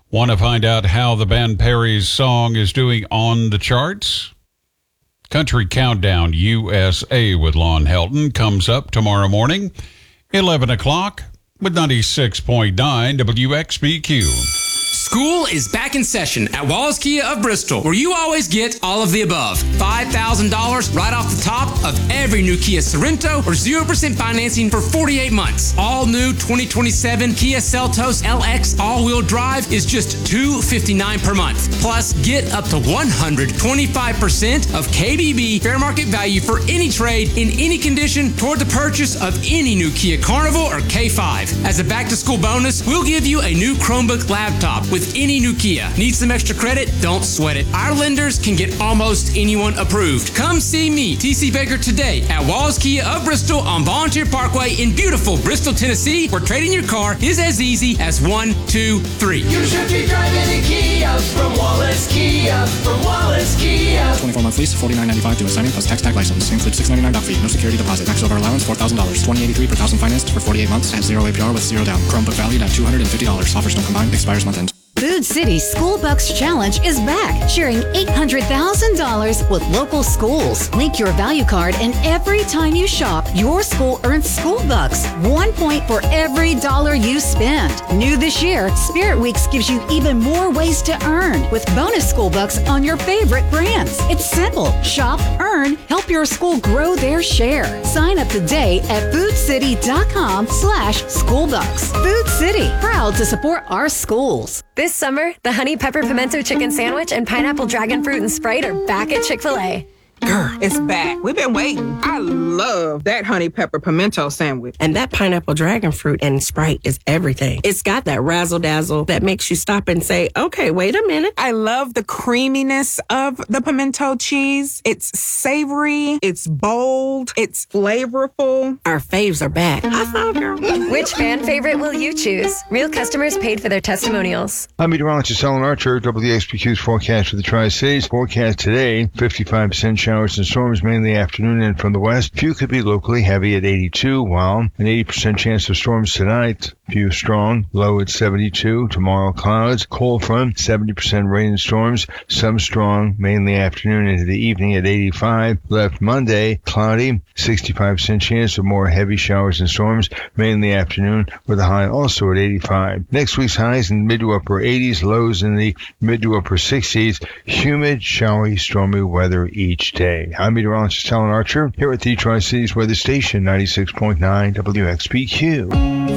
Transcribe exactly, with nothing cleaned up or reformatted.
Want to find out how the band Perry's song is doing on the charts? Country Countdown U S A with Lon Helton comes up tomorrow morning, eleven o'clock, with ninety-six point nine W X B Q. School is back in session at Wallace Kia of Bristol, where you always get all of the above. five thousand dollars right off the top of every new Kia Sorento or zero percent financing for forty-eight months. All new twenty twenty-seven Kia Seltos L X all-wheel drive is just two hundred fifty-nine dollars per month. Plus, get up to one hundred twenty-five percent of K B B fair market value for any trade in any condition toward the purchase of any new Kia Carnival or K five. As a back-to-school bonus, we'll give you a new Chromebook laptop with any new Kia. Need some extra credit? Don't sweat it. Our lenders can get almost anyone approved. Come see me, T C Baker, today at Wallace Kia of Bristol on Volunteer Parkway in beautiful Bristol, Tennessee, where trading your car is as easy as one, two, three. You should be driving a Kia from Wallace Kia, from Wallace Kia. twenty-four month lease, forty-nine ninety-five due signing plus tax tag license. Includes six ninety-nine doc fee, no security deposit. Max over allowance four thousand dollars. twenty eighty-three per thousand financed for forty-eight months at zero A P R with zero down. Chromebook valued at two hundred fifty dollars. Offers don't combine. Expires month end. Food City School Bucks Challenge is back, sharing eight hundred thousand dollars with local schools. Link your value card, and every time you shop, your school earns school bucks. One point for every dollar you spend. New this year, Spirit Weeks gives you even more ways to earn with bonus school bucks on your favorite brands. It's simple. Shop, earn, help your school grow their share. Sign up today at foodcity.com slash schoolbucks. Food City, proud to support our schools. This summer, the Honey Pepper Pimento Chicken Sandwich and Pineapple Dragon Fruit and Sprite are back at Chick-fil-A. Girl, it's back. We've been waiting. I love that honey pepper pimento sandwich. And that pineapple dragon fruit and Sprite is everything. It's got that razzle dazzle that makes you stop and say, okay, wait a minute. I love the creaminess of the pimento cheese. It's savory. It's bold. It's flavorful. Our faves are back. I saw, girl. Which fan favorite will you choose? Real customers paid for their testimonials. I'm meteorologist Alan Archer. W X B Q's forecast for the Tri-Cities. Forecast today, fifty-five percent showers and storms mainly afternoon and from the west. Few could be locally heavy at eighty-two, while an eighty percent chance of storms tonight. Few strong, low at seventy-two. Tomorrow clouds, cold front, seventy percent rain and storms. Some strong, mainly afternoon into the evening at eighty-five. Left Monday, cloudy, sixty-five percent chance of more heavy showers and storms, mainly afternoon, with a high also at eighty-five. Next week's highs in mid to upper eighties, lows in the mid to upper sixties. Humid, showery, stormy weather each day. I'm meteorologist Alan Archer here at the Tri-Cities Weather Station, ninety-six point nine W X B Q.